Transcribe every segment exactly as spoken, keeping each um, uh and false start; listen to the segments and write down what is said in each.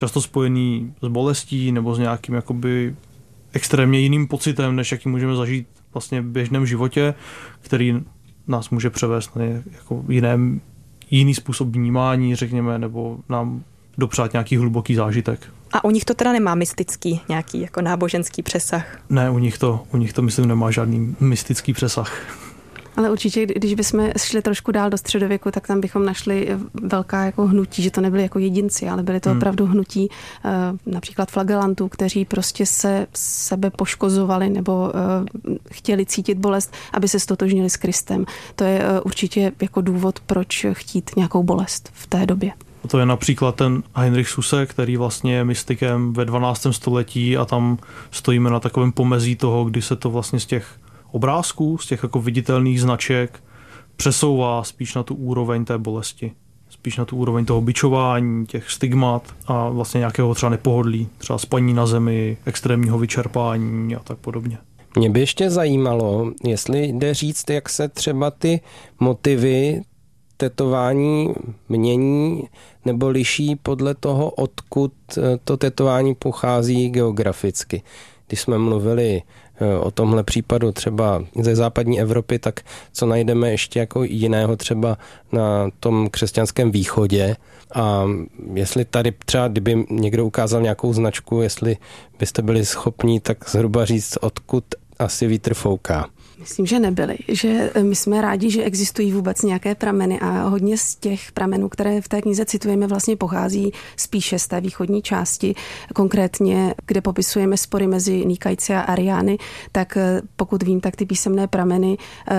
často spojený s bolestí nebo s nějakým jakoby extrémně jiným pocitem, než jaký můžeme zažít vlastně v běžném životě, který nás může převést na jako jiné, jiný způsob vnímání, řekněme, nebo nám dopřát nějaký hluboký zážitek. A u nich to teda nemá mystický, nějaký jako náboženský přesah? Ne, u nich to, u nich to myslím nemá žádný mystický přesah. Ale určitě, když bychom šli trošku dál do středověku, tak tam bychom našli velká jako hnutí, že to nebyly jako jedinci, ale byly to hmm. opravdu hnutí například flagelantů, kteří prostě se sebe poškozovali nebo chtěli cítit bolest, aby se stotožnili s Kristem. To je určitě jako důvod, proč chtít nějakou bolest v té době. To je například ten Heinrich Susse, který vlastně je mystikem ve dvanáctém století a tam stojíme na takovém pomezí toho, kdy se to vlastně z těch obrázků, z těch jako viditelných značek přesouvá spíš na tu úroveň té bolesti. Spíš na tu úroveň toho bičování, těch stigmat a vlastně nějakého třeba nepohodlí, třeba spaní na zemi, extrémního vyčerpání a tak podobně. Mě by ještě zajímalo, jestli jde říct, jak se třeba ty motivy tetování mění nebo liší podle toho, odkud to tetování pochází geograficky. Když jsme mluvili o tomhle případu třeba ze západní Evropy, tak co najdeme ještě jako jiného třeba na tom křesťanském východě. A jestli tady třeba, kdyby někdo ukázal nějakou značku, jestli byste byli schopni tak zhruba říct, odkud asi vítr fouká. Myslím, že nebyly. Že my jsme rádi, že existují vůbec nějaké prameny a hodně z těch pramenů, které v té knize citujeme, vlastně pochází spíše z té východní části. Konkrétně, kde popisujeme spory mezi Nikajci a Ariány, tak pokud vím, tak ty písemné prameny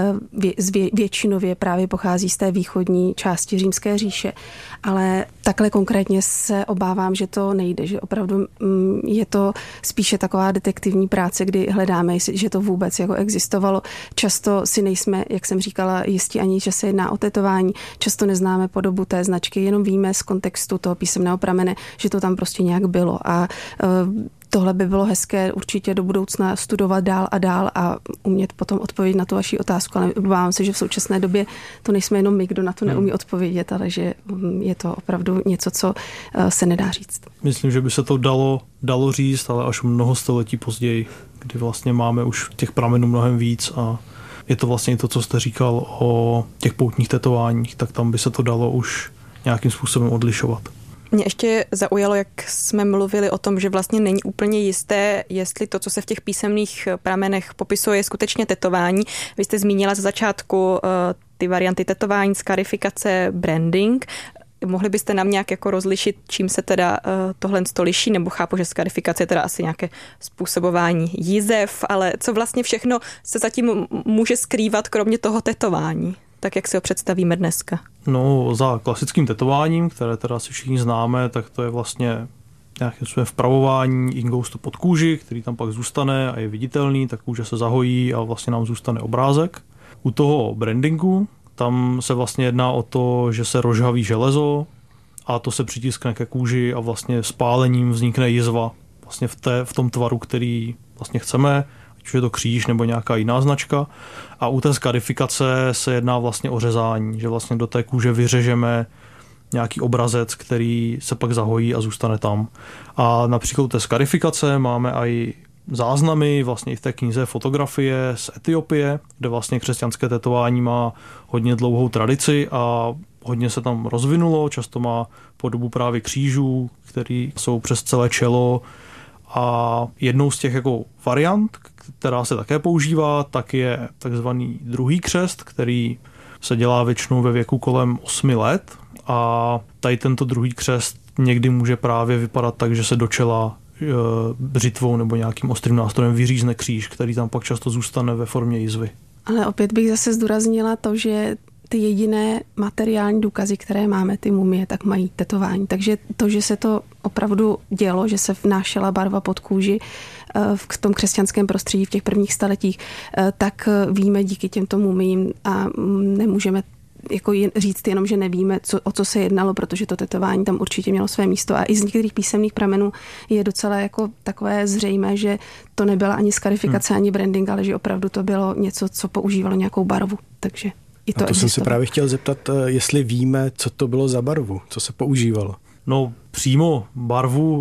vě, většinově právě pochází z té východní části Římské říše. Ale takhle konkrétně se obávám, že to nejde, že opravdu je to spíše taková detektivní práce, kdy hledáme, že to vůbec jako existovalo. Často si nejsme, jak jsem říkala, jistí ani, že se jedná o tetování. Často neznáme podobu té značky, jenom víme z kontextu toho písemného pramene, že to tam prostě nějak bylo. A tohle by bylo hezké určitě do budoucna studovat dál a dál a umět potom odpovědět na tu vaši otázku. Ale obávám se, že v současné době to nejsme jenom my, kdo na to neumí odpovědět, ale že je to opravdu něco, co se nedá říct. Myslím, že by se to dalo, dalo říct, ale až mnoho století později, kdy vlastně máme už těch pramenů mnohem víc a je to vlastně to, co jste říkal o těch poutních tetováních, tak tam by se to dalo už nějakým způsobem odlišovat. Mě ještě zaujalo, jak jsme mluvili o tom, že vlastně není úplně jisté, jestli to, co se v těch písemných pramenech popisuje, je skutečně tetování. Vy jste zmínila za začátku uh, ty varianty tetování, skarifikace, branding. Mohli byste nám nějak jako rozlišit, čím se teda uh, tohle liší, nebo chápu, že skarifikace je teda asi nějaké způsobování jizev, ale co vlastně všechno se zatím může skrývat, kromě toho tetování? Tak jak si ho představíme dneska? No, za klasickým tetováním, které teda si všichni známe, tak to je vlastně nějakým způsobem vpravování ingoustu pod kůži, který tam pak zůstane a je viditelný, tak kůže se zahojí a vlastně nám zůstane obrázek. U toho brandingu, tam se vlastně jedná o to, že se rozžhaví železo a to se přitiskne ke kůži a vlastně spálením vznikne jizva vlastně v, té, v tom tvaru, který vlastně chceme, ať je to kříž nebo nějaká jiná značka. A u té skarifikace se jedná vlastně o řezání, že vlastně do té kůže vyřežeme nějaký obrazec, který se pak zahojí a zůstane tam. A například u té skarifikace máme i záznamy, vlastně i v té knize fotografie z Etiopie, kde vlastně křesťanské tetování má hodně dlouhou tradici a hodně se tam rozvinulo, často má podobu právě křížů, které jsou přes celé čelo. A jednou z těch jako variant, která se také používá, tak je takzvaný druhý křest, který se dělá většinou ve věku kolem osmi let. A tady tento druhý křest někdy může právě vypadat tak, že se do čela břitvou nebo nějakým ostrým nástrojem vyřízne kříž, který tam pak často zůstane ve formě jizvy. Ale opět bych zase zdůraznila to, že ty jediné materiální důkazy, které máme, ty mumie, tak mají tetování. Takže to, že se to opravdu dělo, že se vnášela barva pod kůži v tom křesťanském prostředí v těch prvních staletích, tak víme díky těmto mumiím a nemůžeme jako říct jenom, že nevíme, co, o co se jednalo, protože to tetování tam určitě mělo své místo a i z některých písemných pramenů je docela jako takové zřejmé, že to nebyla ani skarifikace, hmm. ani branding, ale že opravdu to bylo něco, co používalo nějakou barvu. Takže i to, a to jsem se právě chtěl zeptat, jestli víme, co to bylo za barvu, co se používalo. No přímo barvu